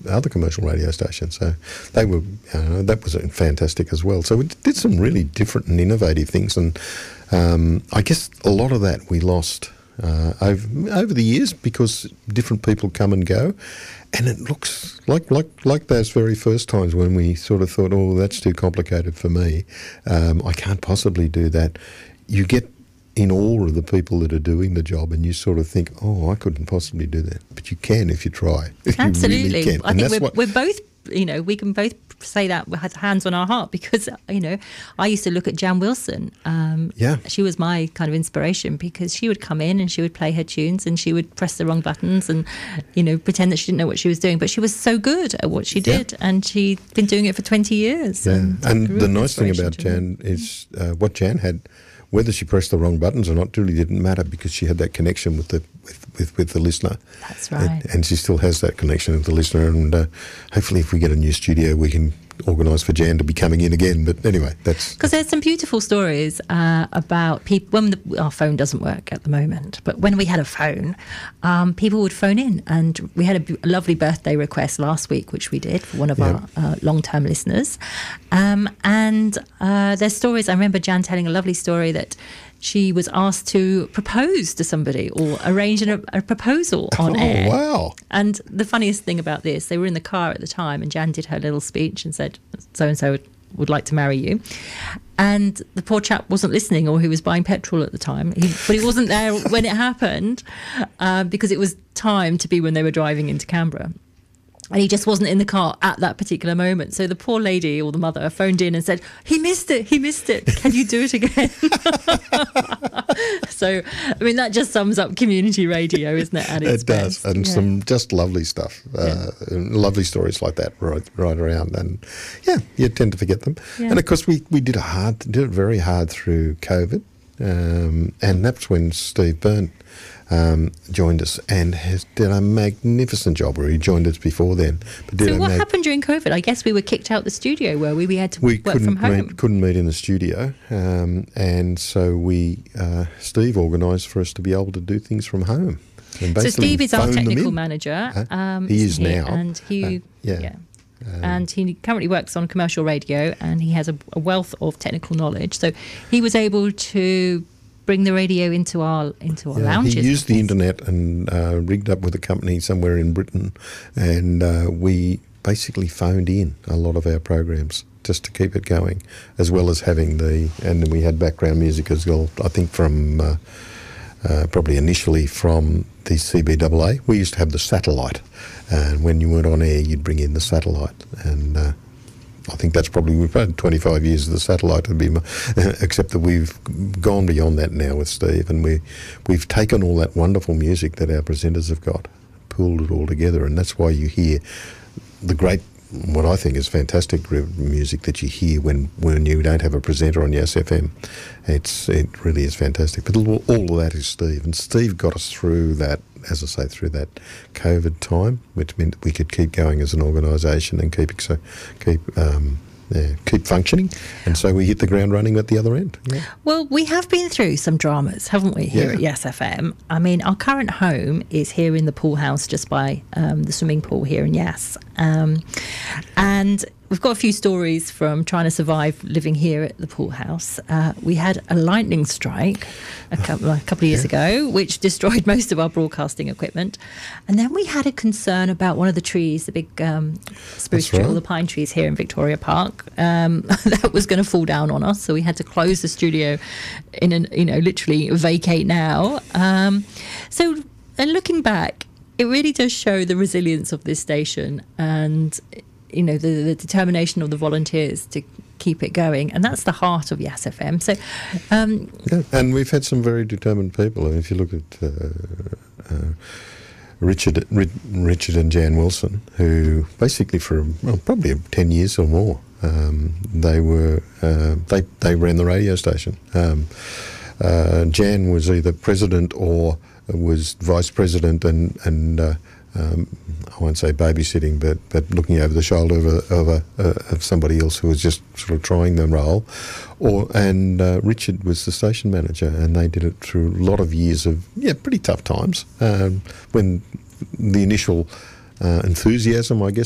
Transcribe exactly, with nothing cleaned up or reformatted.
other commercial radio stations. So they were, uh, that was fantastic as well. So we did some really different and innovative things, and um, I guess a lot of that we lost uh, over over the years because different people come and go, and it looks like like like those very first times when we sort of thought, oh, that's too complicated for me. Um, I can't possibly do that. You get in awe of the people that are doing the job, and you sort of think, oh, I couldn't possibly do that. But you can if you try. If Absolutely. You really can. I and think that's we're, what, we're both, you know, we can both say that with hands on our heart because, you know, I used to look at Jan Wilson. Um, yeah. She was my kind of inspiration because she would come in and she would play her tunes and she would press the wrong buttons and, you know, pretend that she didn't know what she was doing. But she was so good at what she did, yeah. and she'd been doing it for twenty years. Yeah. And, and the nice thing about Jan me. is uh, what Jan had, whether she pressed the wrong buttons or not really didn't matter because she had that connection with the with, with, with the listener. That's right. And, and she still has that connection with the listener. And uh, hopefully if we get a new studio, we can organise for Jan to be coming in again. But anyway, that's... Because there's some beautiful stories uh, about people... When the, our phone doesn't work at the moment, but when we had a phone, um, people would phone in. And we had a, a lovely birthday request last week, which we did for one of yeah. our uh, long-term listeners. Um, and uh, there's stories... I remember Jan telling a lovely story that she was asked to propose to somebody or arrange an, a proposal on oh, air. Wow. And the funniest thing about this, they were in the car at the time and Jan did her little speech and said, so-and-so would like to marry you. And the poor chap wasn't listening, or he was buying petrol at the time. He, but he wasn't there when it happened uh, because it was timed to be when they were driving into Canberra. And he just wasn't in the car at that particular moment. So the poor lady or the mother phoned in and said, he missed it, he missed it. Can you do it again? So, I mean, that just sums up community radio, isn't it, at its It does. best? And yeah. some just lovely stuff, uh, Yeah. lovely stories like that right right around. And, yeah, you tend to forget them. Yeah. And, of course, we, we did, a hard, did it very hard through COVID. Um, and that's when Steve Byrne um, joined us and has did a magnificent job. Where he joined us before then. But did So a what mag- happened during COVID? I guess we were kicked out the studio, were we? We had to we work couldn't from home. meet, couldn't meet in the studio, um, and so we uh, Steve organised for us to be able to do things from home. And So Steve is our phone them technical in. manager. Huh? Um, he is he- now, and he Uh, yeah. yeah. Um, and he currently works on commercial radio, and he has a, a wealth of technical knowledge. So he was able to bring the radio into our into our Yeah, lounges. he used the internet and uh, rigged up with a company somewhere in Britain, and uh, we basically phoned in a lot of our programs just to keep it going, as well as having the, and then we had background music as well, I think from, uh, uh, probably initially from the C B A A. We used to have the satellite, and when you weren't on air, you'd bring in the satellite, and uh, I think that's probably, we've had twenty-five years of the satellite to be, except that we've gone beyond that now with Steve, and we, we've taken all that wonderful music that our presenters have got, pulled it all together, and that's why you hear the great, what I think is fantastic music that you hear when, when you don't have a presenter on your S F M. It's, it really is fantastic. But all, all of that is Steve, and Steve got us through that, as I say, through that COVID time, which meant that we could keep going as an organisation and keep so keep um, yeah, keep functioning. And so we hit the ground running at the other end. Yeah. Well, we have been through some dramas, haven't we, here Yeah. at Yes F M? I mean, our current home is here in the pool house just by um, the swimming pool here in Yes. Um, and we've got a few stories from trying to survive living here at the pool house. Uh, we had a lightning strike a couple, a couple of years Yeah. ago, which destroyed most of our broadcasting equipment. And then we had a concern about one of the trees, the big um, spruce That's tree, right. or the pine trees here in Victoria Park, um, that was going to fall down on us. So we had to close the studio in an, you know, literally vacate now. Um, so, and looking back, it really does show the resilience of this station and, you know, the, the determination of the volunteers to keep it going. And that's the heart of Yes F M. So, um, Yeah, and we've had some very determined people. And if you look at uh, uh, Richard, Ri- Richard and Jan Wilson, who basically for well, probably ten years or more, um, they were uh, they they ran the radio station. Um, uh, Jan was either president or was vice president, and and uh, um, I won't say babysitting, but but looking over the shoulder of a, of, a, uh, of somebody else who was just sort of trying the role. Or and uh, Richard was the station manager, and they did it through a lot of years of yeah pretty tough times um, when the initial uh, enthusiasm, I guess,